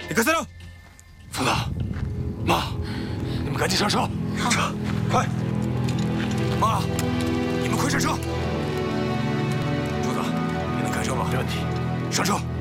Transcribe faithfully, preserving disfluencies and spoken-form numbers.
你跟三郎， 冯大，妈，你们赶紧上车， 上车，快！妈，你们快上车！柱子，你能开车吗？ 没问题， 上车。